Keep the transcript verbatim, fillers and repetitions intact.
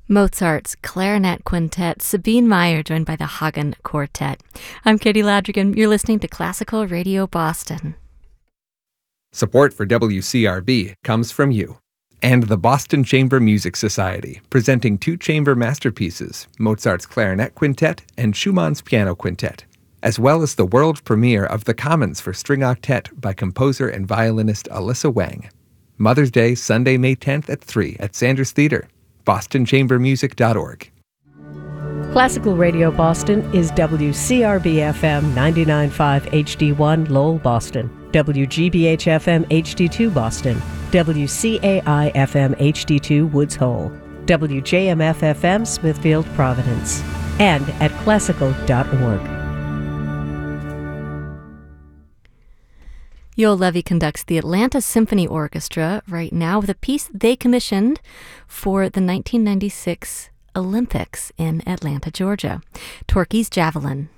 Mozart's Clarinet Quintet, Sabine Meyer joined by the Hagen Quartet. I'm Katie Ladrigan. You're listening to Classical Radio Boston. Support for W C R B comes from you and the Boston Chamber Music Society, presenting two chamber masterpieces, Mozart's Clarinet Quintet and Schumann's Piano Quintet, as well as the world premiere of The Commons for String Octet by composer and violinist Alyssa Wang. Mother's Day, Sunday, May tenth at three at Sanders Theater. boston chamber music dot org. Classical Radio Boston is W C R B F M ninety-nine point five H D one Lowell, Boston, W G B H F M H D two Boston, W C A I F M H D two Woods Hole, W J M F F M Smithfield, Providence, and at classical dot org. Yoel Levy conducts the Atlanta Symphony Orchestra right now with a piece they commissioned for the nineteen ninety-six Olympics in Atlanta, Georgia, Torquay's Javelin.